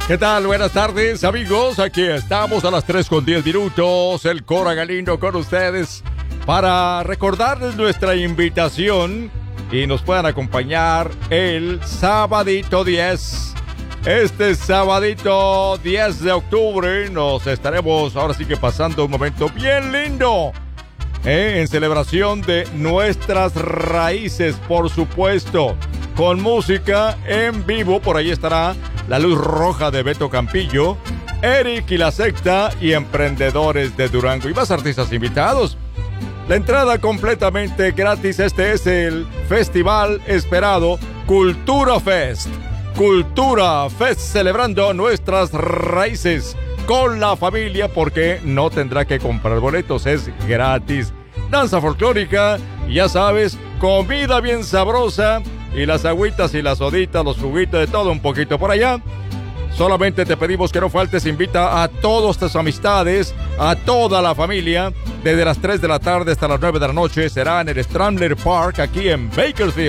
¿Qué tal? Buenas tardes, amigos. Aquí estamos a las 3:10. El Cora Galindo con ustedes para recordarles nuestra invitación y nos puedan acompañar el sabadito 10. Este sabadito 10 de octubre nos estaremos ahora sí que pasando un momento bien lindo, en celebración de nuestras raíces, por supuesto, con música en vivo. Por ahí estará La Luz Roja de Beto Campillo, Eric y la Secta y Emprendedores de Durango y más artistas invitados. La entrada completamente gratis. Este es el festival esperado Cultura Fest. Cultura Fest, celebrando nuestras raíces con la familia, porque no tendrá que comprar boletos, es gratis. Danza folclórica, ya sabes, comida bien sabrosa y las agüitas y las soditas, los juguitos, de todo un poquito por allá. Solamente te pedimos que no faltes, invita a todas tus amistades, a toda la familia. Desde las 3 de la tarde hasta las 9 de la noche será en el Strandler Park, aquí en Bakersfield.